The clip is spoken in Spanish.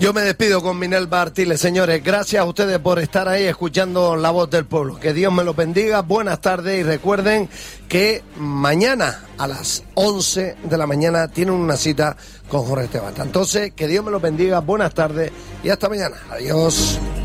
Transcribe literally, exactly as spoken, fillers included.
Yo me despido con Minelva Artiles, señores. Gracias a ustedes por estar ahí escuchando La Voz del Pueblo. Que Dios me los bendiga. Buenas tardes y recuerden que mañana a las once de la mañana tienen una cita con Jorge Esteban. Entonces, que Dios me los bendiga. Buenas tardes y hasta mañana. Adiós.